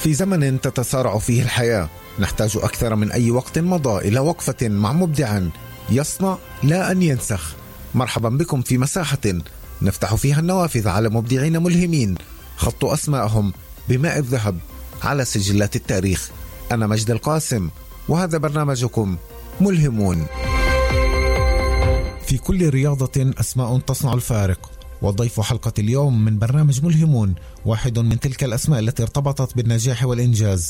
في زمن تتسارع فيه الحياة نحتاج أكثر من أي وقت مضى إلى وقفة مع مبدع يصنع لا أن ينسخ. مرحبا بكم في مساحة نفتح فيها النوافذ على مبدعين ملهمين خطوا أسماءهم بماء الذهب على سجلات التاريخ. أنا مجد القاسم وهذا برنامجكم ملهمون. في كل رياضة أسماء تصنع الفارق، وضيف حلقة اليوم من برنامج ملهمون واحد من تلك الأسماء التي ارتبطت بالنجاح والإنجاز